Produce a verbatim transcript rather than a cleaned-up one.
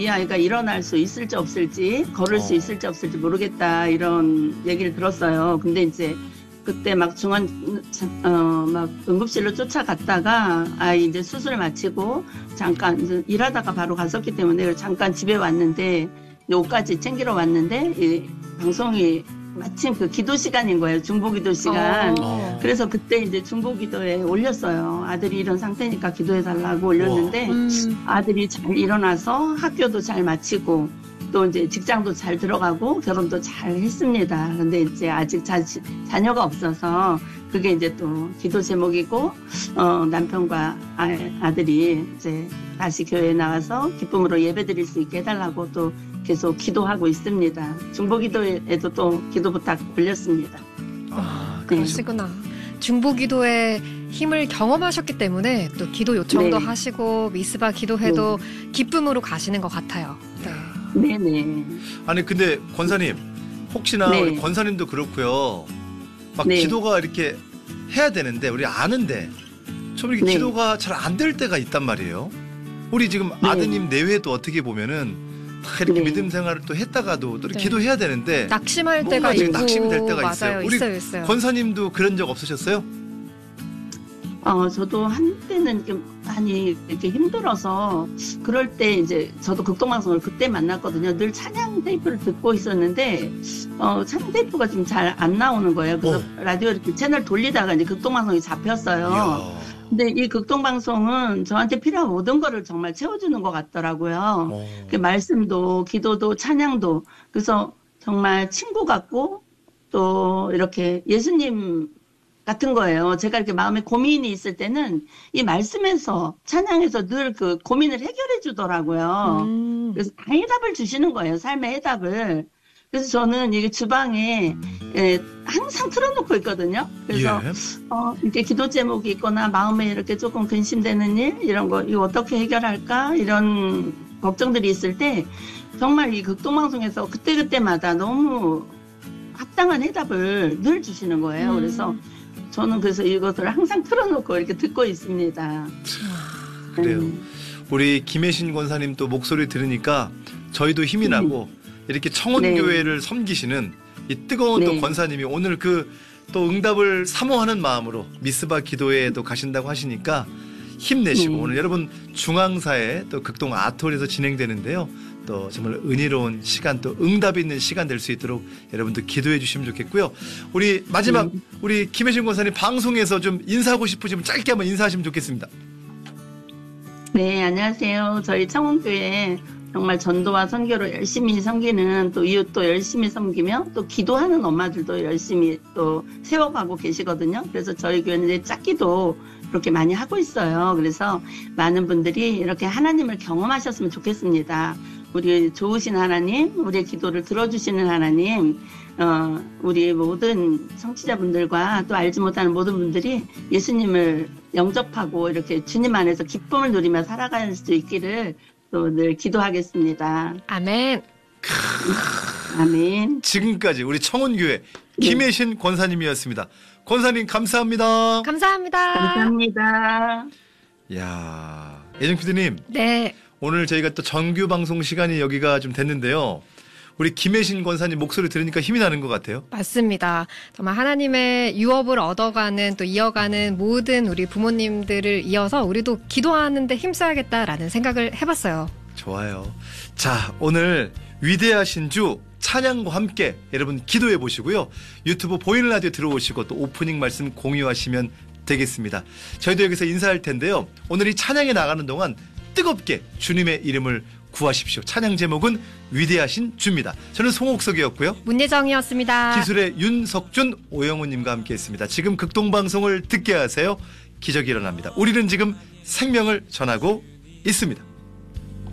이 아이가 일어날 수 있을지 없을지 걸을 수 어. 있을지 없을지 모르겠다 이런 얘기를 들었어요. 근데 이제 그때 막 중환 어 막 응급실로 쫓아갔다가 아이 이제 수술 마치고 잠깐 이제 일하다가 바로 갔었기 때문에 잠깐 집에 왔는데 옷까지 챙기러 왔는데 이 방송이 마침 그 기도 시간인 거예요. 중보기도 시간. 어. 그래서 그때 이제 중보기도에 올렸어요. 아들이 이런 상태니까 기도해달라고 올렸는데 음. 아들이 잘 일어나서 학교도 잘 마치고 또 이제 직장도 잘 들어가고 결혼도 잘 했습니다. 근데 이제 아직 자, 자녀가 없어서 그게 이제 또 기도 제목이고 어, 남편과 아, 아들이 이제 다시 교회에 나와서 기쁨으로 예배 드릴 수 있게 해달라고 또 계속 기도하고 있습니다. 중보기도에도 또 기도 부탁 올렸습니다. 아, 그러시구나. 중보기도의 힘을 경험하셨기 때문에 또 기도 요청도 네. 하시고 미스바 기도회도 네. 기쁨으로 가시는 것 같아요. 네. 네네. 아니 근데 권사님 혹시나 네. 우리 권사님도 그렇고요. 막 네. 기도가 이렇게 해야 되는데 우리 아는데 좀 이렇게 네. 기도가 잘 안 될 때가 있단 말이에요. 우리 지금 네. 아드님 내외도 어떻게 보면은 다 이렇게 네. 믿음 생활을 또 했다가도 또 이렇게 네. 기도해야 되는데 낙심할 뭔가 때가 지금 있고 낙심이 될 때가 맞아요. 있어요. 우리 있어요, 있어요. 권사님도 그런 적 없으셨어요? 어, 저도 한때는 좀 많이 이렇게 힘들어서 그럴 때 이제 저도 극동방송을 그때 만났거든요. 늘 찬양 테이프를 듣고 있었는데 어, 찬양 테이프가 좀 잘 안 나오는 거예요. 그래서 어. 라디오 이렇게 채널 돌리다가 이제 극동방송이 잡혔어요. 이야. 근데 이 극동방송은 저한테 필요한 모든 거를 정말 채워주는 것 같더라고요. 어. 그 말씀도, 기도도, 찬양도. 그래서 정말 친구 같고 또 이렇게 예수님 같은 거예요. 제가 이렇게 마음에 고민이 있을 때는 이 말씀에서 찬양에서 늘 그 고민을 해결해 주더라고요. 음. 그래서 다 해답을 주시는 거예요. 삶의 해답을. 그래서 저는 이게 주방에 예, 항상 틀어놓고 있거든요. 그래서 예. 어, 이렇게 기도 제목이 있거나 마음에 이렇게 조금 근심되는 일 이런 거 이거 어떻게 해결할까 이런 걱정들이 있을 때 정말 이 극동방송에서 그때그때마다 너무 합당한 해답을 늘 주시는 거예요. 음. 그래서 저는 그래서 이것을 항상 틀어놓고 이렇게 듣고 있습니다. 그래요. 음. 우리 김혜신 권사님 또 목소리 들으니까 저희도 힘이 음. 나고 이렇게 청원교회를 네. 섬기시는 이 뜨거운 네. 또 권사님이 오늘 그 또 응답을 사모하는 마음으로 미스바 기도회에도 가신다고 하시니까 힘내시고 네. 오늘 여러분 중앙사에 또 극동 아톨에서 진행되는데요. 또 정말 은혜로운 시간 또 응답이 있는 시간 될 수 있도록 여러분들 기도해 주시면 좋겠고요. 우리 마지막 네. 우리 김혜신 권사님 방송에서 좀 인사하고 싶으시면 짧게 한번 인사하시면 좋겠습니다. 네, 안녕하세요. 저희 청원교회 정말 전도와 선교를 열심히 섬기는 또 이웃도 열심히 섬기며 또 기도하는 엄마들도 열심히 또 세워가고 계시거든요. 그래서 저희 교회는 이제 짝기도 그렇게 많이 하고 있어요. 그래서 많은 분들이 이렇게 하나님을 경험하셨으면 좋겠습니다. 우리 좋으신 하나님, 우리의 기도를 들어주시는 하나님, 어, 우리 모든 청취자분들과 또 알지 못하는 모든 분들이 예수님을 영접하고 이렇게 주님 안에서 기쁨을 누리며 살아갈 수 있기를 또 늘 기도하겠습니다. 아멘. 아멘. 지금까지 우리 청원교회 김혜신 권사님이었습니다. 권사님 감사합니다. 감사합니다. 감사합니다. 야, 예정 피디님 네. 오늘 저희가 또 정규 방송 시간이 여기가 좀 됐는데요. 우리 김혜신 권사님 목소리 들으니까 힘이 나는 것 같아요. 맞습니다. 정말 하나님의 유업을 얻어가는 또 이어가는 모든 우리 부모님들을 이어서 우리도 기도하는데 힘써야겠다라는 생각을 해봤어요. 좋아요. 자, 오늘 위대하신 주 찬양과 함께 여러분 기도해 보시고요. 유튜브 보이는 라디오 들어오시고 또 오프닝 말씀 공유하시면 되겠습니다. 저희도 여기서 인사할 텐데요. 오늘 이 찬양에 나가는 동안 뜨겁게 주님의 이름을 구하십시오. 찬양 제목은 위대하신 주입니다. 저는 송옥석이었고요. 문예정이었습니다. 기술의 윤석준, 오영우님과 함께했습니다. 지금 극동방송을 듣게 하세요. 기적이 일어납니다. 우리는 지금 생명을 전하고 있습니다.